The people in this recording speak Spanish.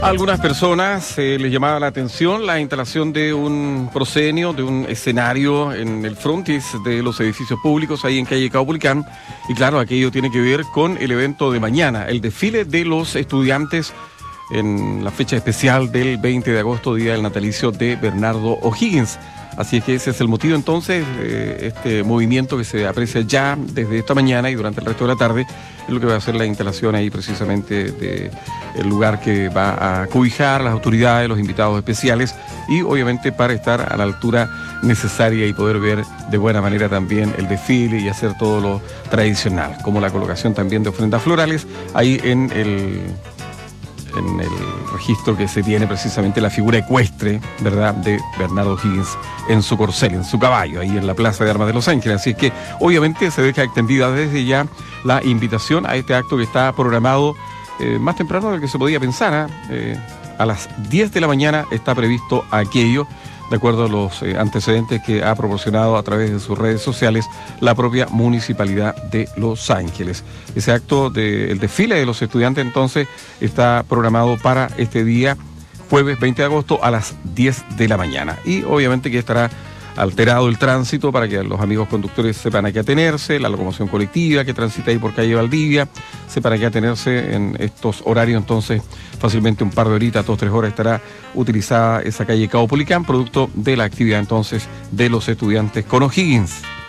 A algunas personas les llamaba la atención la instalación de un proscenio, de un escenario en el frontis de los edificios públicos ahí en calle Caupolicán. Y claro, aquello tiene que ver con el evento de mañana, el desfile de los estudiantes en la fecha especial del 20 de agosto, día del natalicio de Bernardo O'Higgins. Así es que ese es el motivo entonces, este movimiento que se aprecia ya desde esta mañana y durante el resto de la tarde, es lo que va a ser la instalación ahí precisamente del lugar que va a cobijar las autoridades, los invitados especiales y obviamente para estar a la altura necesaria y poder ver de buena manera también el desfile y hacer todo lo tradicional, como la colocación también de ofrendas florales ahí en el registro que se tiene precisamente la figura ecuestre, ¿verdad?, de Bernardo O'Higgins en su corcel, en su caballo, ahí en la Plaza de Armas de Los Ángeles. Así es que obviamente se deja extendida desde ya la invitación a este acto que está programado más temprano del que se podía pensar. A las 10 de la mañana está previsto aquello, de acuerdo a los antecedentes que ha proporcionado a través de sus redes sociales la propia Municipalidad de Los Ángeles. Ese acto del desfile de los estudiantes entonces está programado para este día, jueves 20 de agosto a las 10 de la mañana. Y obviamente que estará alterado el tránsito para que los amigos conductores sepan a qué atenerse, la locomoción colectiva que transita ahí por calle Valdivia, sepan a qué atenerse en estos horarios. Entonces fácilmente un par de horitas, 2-3 horas estará utilizada esa calle Caupolicán, producto de la actividad entonces de los estudiantes con O'Higgins.